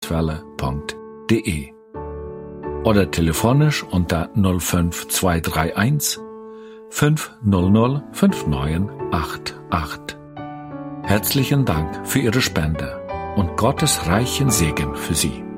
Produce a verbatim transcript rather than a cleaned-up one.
lebensquelle punkt de oder telefonisch unter null fünf zwei drei eins fünf null null fünf neun acht acht. Herzlichen Dank für Ihre Spende und Gottes reichen Segen für Sie.